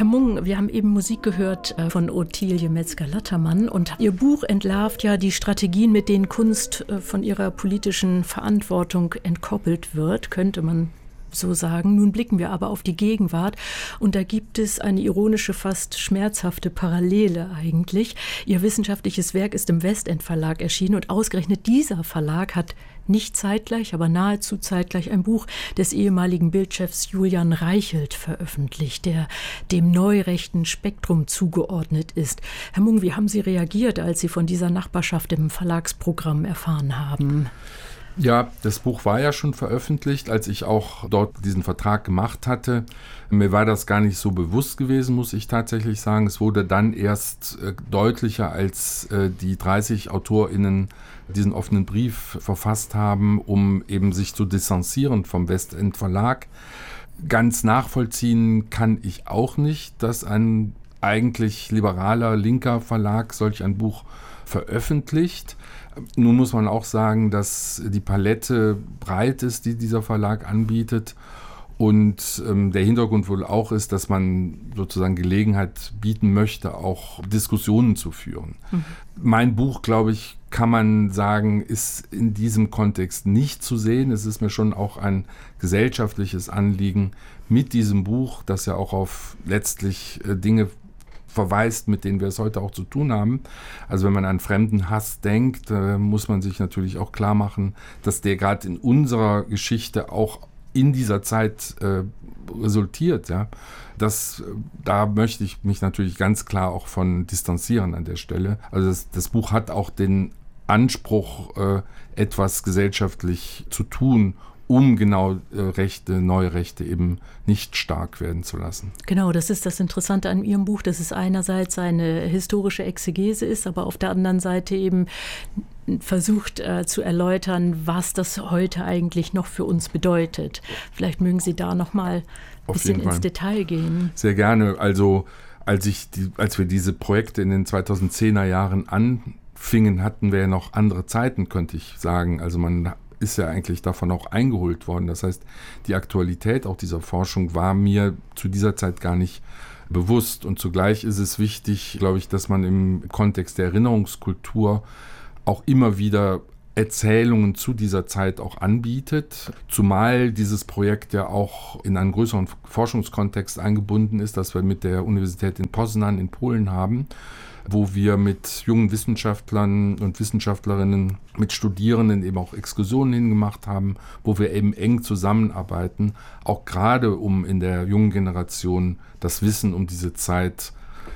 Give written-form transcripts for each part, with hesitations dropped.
Herr Mung, wir haben eben Musik gehört von Ottilie Metzger-Lattermann und Ihr Buch entlarvt ja die Strategien, mit denen Kunst von ihrer politischen Verantwortung entkoppelt wird, könnte man so sagen. Nun blicken wir aber auf die Gegenwart und da gibt es eine ironische, fast schmerzhafte Parallele eigentlich. Ihr wissenschaftliches Werk ist im Westend Verlag erschienen und ausgerechnet dieser Verlag hat nicht zeitgleich, aber nahezu zeitgleich ein Buch des ehemaligen Bildchefs Julian Reichelt veröffentlicht, der dem neurechten Spektrum zugeordnet ist. Herr Mung, wie haben Sie reagiert, als Sie von dieser Nachbarschaft im Verlagsprogramm erfahren haben? Ja, das Buch war ja schon veröffentlicht, als ich auch dort diesen Vertrag gemacht hatte. Mir war das gar nicht so bewusst gewesen, muss ich tatsächlich sagen. Es wurde dann erst deutlicher, als die 30 AutorInnen diesen offenen Brief verfasst haben, um eben sich zu distanzieren vom Westend Verlag. Ganz nachvollziehen kann ich auch nicht, dass ein eigentlich liberaler, linker Verlag solch ein Buch veröffentlicht. Nun muss man auch sagen, dass die Palette breit ist, die dieser Verlag anbietet. Und der Hintergrund wohl auch ist, dass man sozusagen Gelegenheit bieten möchte, auch Diskussionen zu führen. Mhm. Mein Buch, glaube ich, kann man sagen, ist in diesem Kontext nicht zu sehen. Es ist mir schon auch ein gesellschaftliches Anliegen mit diesem Buch, das ja auch auf letztlich Dinge verweist, mit denen wir es heute auch zu tun haben. Also wenn man an Fremdenhass denkt, muss man sich natürlich auch klar machen, dass der gerade in unserer Geschichte auch in dieser Zeit resultiert. Ja. Da möchte ich mich natürlich ganz klar auch von distanzieren an der Stelle. Also das Buch hat auch den Anspruch, etwas gesellschaftlich zu tun, um genau neue Rechte eben nicht stark werden zu lassen. Genau, das ist das Interessante an Ihrem Buch, dass es einerseits eine historische Exegese ist, aber auf der anderen Seite eben versucht zu erläutern, was das heute eigentlich noch für uns bedeutet. Vielleicht mögen Sie da noch mal ein bisschen ins Detail gehen. Sehr gerne. Also als wir diese Projekte in den 2010er Jahren anfingen, hatten wir ja noch andere Zeiten, könnte ich sagen. Also man ist ja eigentlich davon auch eingeholt worden. Das heißt, die Aktualität auch dieser Forschung war mir zu dieser Zeit gar nicht bewusst. Und zugleich ist es wichtig, glaube ich, dass man im Kontext der Erinnerungskultur auch immer wieder Erzählungen zu dieser Zeit auch anbietet. Zumal dieses Projekt ja auch in einen größeren Forschungskontext eingebunden ist, das wir mit der Universität in Poznań in Polen haben, wo wir mit jungen Wissenschaftlern und Wissenschaftlerinnen, mit Studierenden eben auch Exkursionen hingemacht haben, wo wir eben eng zusammenarbeiten, auch gerade um in der jungen Generation das Wissen um diese Zeit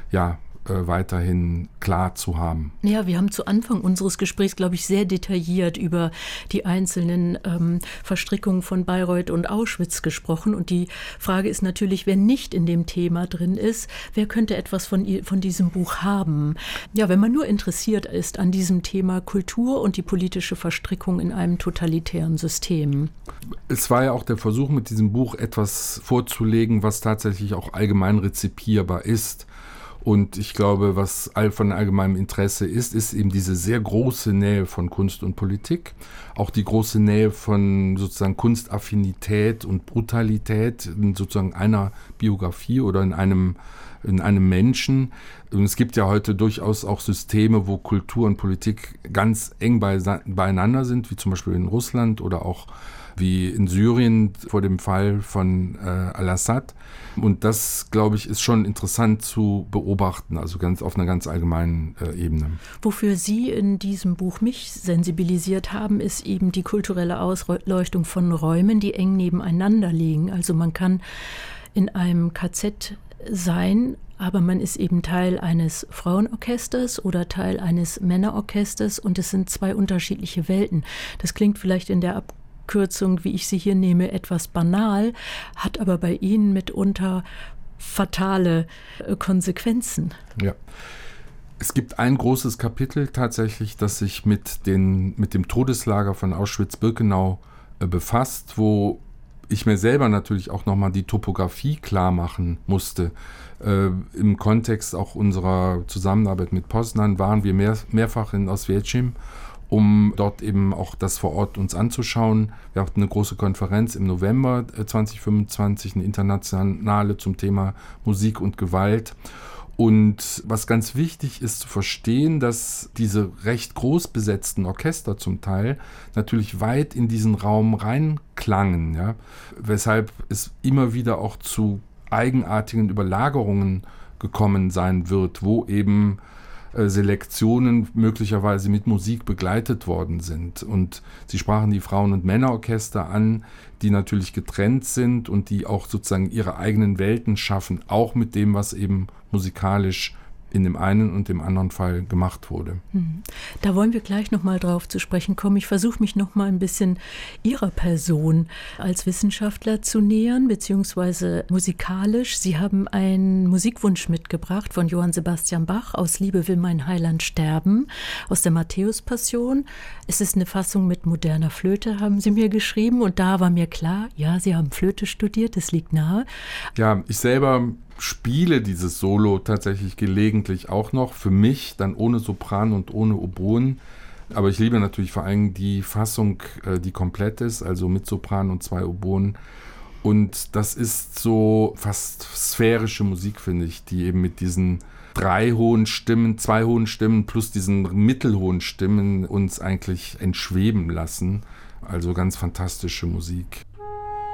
weiterhin klar zu haben. Ja, wir haben zu Anfang unseres Gesprächs, glaube ich, sehr detailliert über die einzelnen Verstrickungen von Bayreuth und Auschwitz gesprochen. Und die Frage ist natürlich, wer nicht in dem Thema drin ist, wer könnte etwas von diesem Buch haben? Ja, wenn man nur interessiert ist an diesem Thema Kultur und die politische Verstrickung in einem totalitären System. Es war ja auch der Versuch, mit diesem Buch etwas vorzulegen, was tatsächlich auch allgemein rezipierbar ist. Und ich glaube, was von allgemeinem Interesse ist eben diese sehr große Nähe von Kunst und Politik, auch die große Nähe von sozusagen Kunstaffinität und Brutalität in sozusagen einer Biografie oder in einem Menschen. Und es gibt ja heute durchaus auch Systeme, wo Kultur und Politik ganz eng beieinander sind, wie zum Beispiel in Russland oder auch wie in Syrien vor dem Fall von al-Assad. Und das, glaube ich, ist schon interessant zu beobachten, also auf einer ganz allgemeinen Ebene. Wofür Sie in diesem Buch mich sensibilisiert haben, ist eben die kulturelle Ausleuchtung von Räumen, die eng nebeneinander liegen. Also man kann in einem KZ sein, aber man ist eben Teil eines Frauenorchesters oder Teil eines Männerorchesters und es sind zwei unterschiedliche Welten. Das klingt vielleicht in der Abkürzung, wie ich sie hier nehme, etwas banal, hat aber bei Ihnen mitunter fatale Konsequenzen. Ja. Es gibt ein großes Kapitel tatsächlich, das sich mit dem Todeslager von Auschwitz-Birkenau befasst, wo ich mir selber natürlich auch nochmal die Topografie klar machen musste. Im Kontext auch unserer Zusammenarbeit mit Poznań waren wir mehrfach in Oswiecim um dort eben auch das vor Ort uns anzuschauen. Wir hatten eine große Konferenz im November 2025, eine internationale zum Thema Musik und Gewalt. Und was ganz wichtig ist zu verstehen, dass diese recht groß besetzten Orchester zum Teil natürlich weit in diesen Raum reinklangen, ja? Weshalb es immer wieder auch zu eigenartigen Überlagerungen gekommen sein wird, wo eben Selektionen möglicherweise mit Musik begleitet worden sind. Und Sie sprachen die Frauen- und Männerorchester an, die natürlich getrennt sind und die auch sozusagen ihre eigenen Welten schaffen, auch mit dem, was eben musikalisch in dem einen und dem anderen Fall gemacht wurde. Da wollen wir gleich nochmal drauf zu sprechen kommen. Ich versuche mich nochmal ein bisschen Ihrer Person als Wissenschaftler zu nähern, beziehungsweise musikalisch. Sie haben einen Musikwunsch mitgebracht von Johann Sebastian Bach aus Liebe will mein Heiland sterben, aus der Matthäus-Passion. Es ist eine Fassung mit moderner Flöte, haben Sie mir geschrieben. Und da war mir klar, ja, Sie haben Flöte studiert, das liegt nahe. Ja, ich selber spiele dieses Solo tatsächlich gelegentlich auch noch, für mich dann ohne Sopran und ohne Oboen, aber ich liebe natürlich vor allem die Fassung, die komplett ist, also mit Sopran und 2 Oboen, und das ist so fast sphärische Musik, finde ich, die eben mit diesen 3 hohen Stimmen, 2 hohen Stimmen plus diesen mittelhohen Stimmen uns eigentlich entschweben lassen, also ganz fantastische Musik.